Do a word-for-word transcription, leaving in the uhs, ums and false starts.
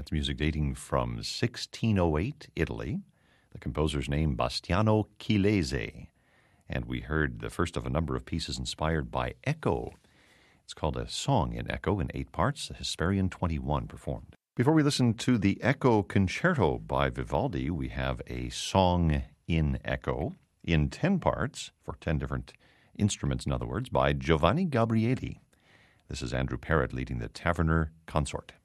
That's music dating from sixteen oh eight, Italy. The composer's name, Bastiano Chilese. And we heard the first of a number of pieces inspired by Echo. It's called A Song in Echo in eight parts, the Hesperian twenty-one performed. Before we listen to the Echo Concerto by Vivaldi, we have a Song in Echo in ten parts, for ten different instruments in other words, by Giovanni Gabrieli. This is Andrew Parrott leading the Taverner Consort.